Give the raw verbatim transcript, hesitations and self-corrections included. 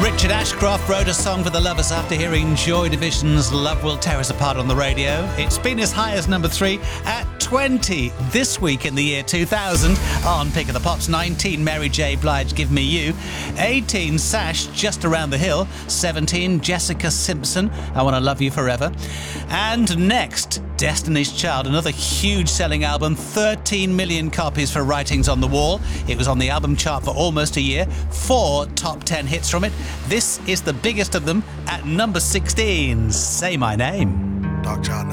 Richard Ashcroft wrote a song for the lovers after hearing Joy Division's Love Will Tear Us Apart on the radio. It's been as high as number three at twenty this week in the year two thousand. On Pick of the Pops, nineteen, Mary J. Blige, Give Me You. eighteen, Sash, Just Around the Hill. seventeen, Jessica Simpson, I Want to Love You Forever. And next, Destiny's Child, another huge selling album, thirteen million copies for Writings on the Wall. It was on the album chart for almost a year. Four top ten hits from it. This is the biggest of them at number sixteen, Say My Name. Dark Child